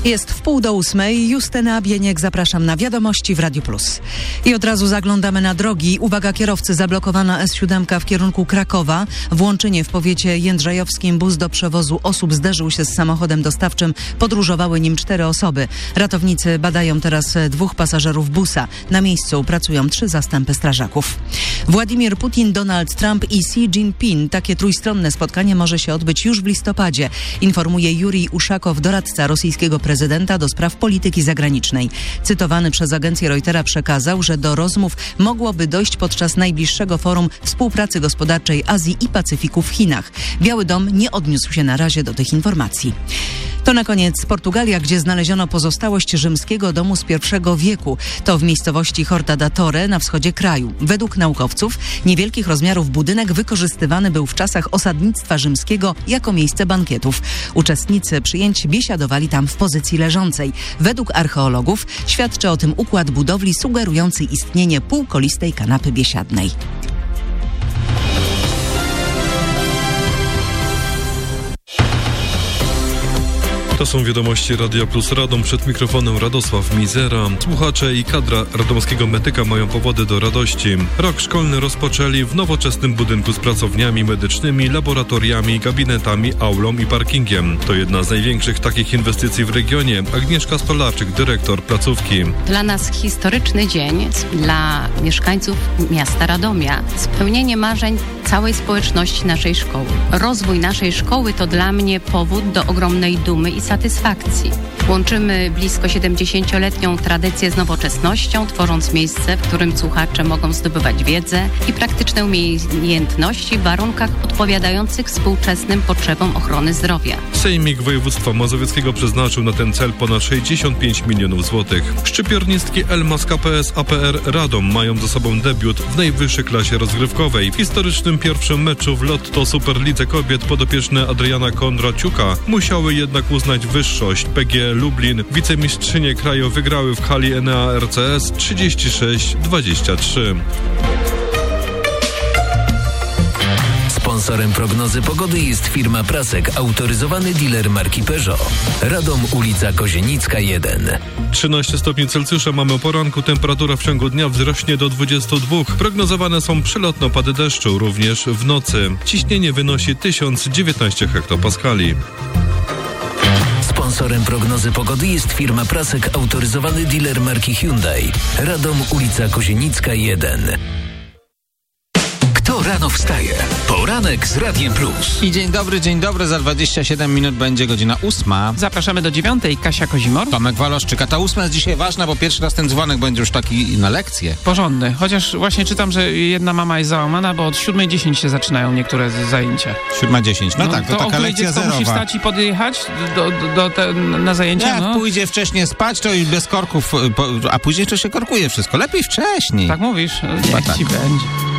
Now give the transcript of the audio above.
Jest 7:30. Justyna Bieniek, zapraszam na Wiadomości w Radiu Plus. I od razu zaglądamy na drogi. Uwaga kierowcy, zablokowana S7 w kierunku Krakowa. W Łączynie w powiecie jędrzejowskim bus do przewozu osób zderzył się z samochodem dostawczym. Podróżowały nim 4 osoby. Ratownicy badają teraz 2 pasażerów busa. Na miejscu pracują 3 zastępy strażaków. Władimir Putin, Donald Trump i Xi Jinping. Takie trójstronne spotkanie może się odbyć już w listopadzie, informuje Jurij Uszakow, doradca rosyjskiego prezydenta do spraw polityki zagranicznej. Cytowany przez agencję Reutera przekazał, że do rozmów mogłoby dojść podczas najbliższego forum współpracy gospodarczej Azji i Pacyfiku w Chinach. Biały Dom nie odniósł się na razie do tych informacji. To na koniec Portugalia, gdzie znaleziono pozostałość rzymskiego domu z I wieku. To w miejscowości Horta da Torre na wschodzie kraju. Według naukowców niewielkich rozmiarów budynek wykorzystywany był w czasach osadnictwa rzymskiego jako miejsce bankietów. Uczestnicy przyjęć biesiadowali tam w pozycji leżącej. Według archeologów świadczy o tym układ budowli sugerujący istnienie półkolistej kanapy biesiadnej. To są Wiadomości Radia Plus Radom. Przed mikrofonem Radosław Mizera. Słuchacze i kadra radomskiego medyka mają powody do radości. Rok szkolny rozpoczęli w nowoczesnym budynku z pracowniami medycznymi, laboratoriami, gabinetami, aulą i parkingiem. To jedna z największych takich inwestycji w regionie. Agnieszka Stolarczyk, dyrektor placówki. Dla nas historyczny dzień, dla mieszkańców miasta Radomia. Spełnienie marzeń całej społeczności naszej szkoły. Rozwój naszej szkoły to dla mnie powód do ogromnej dumy i satysfakcji. Łączymy blisko 70-letnią tradycję z nowoczesnością, tworząc miejsce, w którym słuchacze mogą zdobywać wiedzę i praktyczne umiejętności w warunkach odpowiadających współczesnym potrzebom ochrony zdrowia. Sejmik Województwa Mazowieckiego przeznaczył na ten cel ponad 65 milionów złotych. Szczypiornistki Elmas KPS APR Radom mają za sobą debiut w najwyższej klasie rozgrywkowej. W historycznym pierwszym meczu w Lotto Superlidze Kobiet podopieczne Adriana Kondraciuka musiały jednak uznać wyższość. PG Lublin, wicemistrzynie kraju, wygrały w hali Enea RCS 36-23. Sponsorem prognozy pogody jest firma Prasek, autoryzowany dealer marki Peugeot. Radom, ulica Kozienicka 1. 13 stopni Celsjusza mamy o poranku, temperatura w ciągu dnia wzrośnie do 22. Prognozowane są przelotne opady deszczu, również w nocy. Ciśnienie wynosi 1019 hektopaskali. Sponsorem prognozy pogody jest firma Prasek, autoryzowany dealer marki Hyundai. Radom, ulica Kozienicka 1. Kto rano wstaje? Poranek z Radiem Plus. I dzień dobry, za 27 minut będzie godzina 8. Zapraszamy do 9. Kasia Kozimor. Tomek Waloszczyk. A ta 8 jest dzisiaj ważna, bo pierwszy raz ten dzwonek będzie już taki na lekcję. Porządny. Chociaż właśnie czytam, że jedna mama jest załamana, bo od 7:10 się zaczynają niektóre zajęcia. 7:10. No tak, to taka lekcja zerowa. Musi wstać i podjechać na zajęcia? Jak pójdzie wcześniej spać, to i bez korków, a później to się korkuje wszystko. Lepiej wcześniej. Tak mówisz? Niech ci będzie.